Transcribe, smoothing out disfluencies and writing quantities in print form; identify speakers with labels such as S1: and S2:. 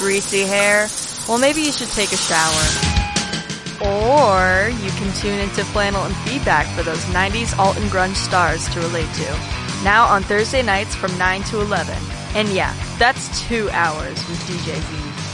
S1: greasy hair? Well, maybe you should take a shower. Or you can tune into Flannel and Feedback for those 90s alt and grunge stars to relate to. Now on Thursday nights from 9 to 11. And yeah, that's 2 hours with DJ Z.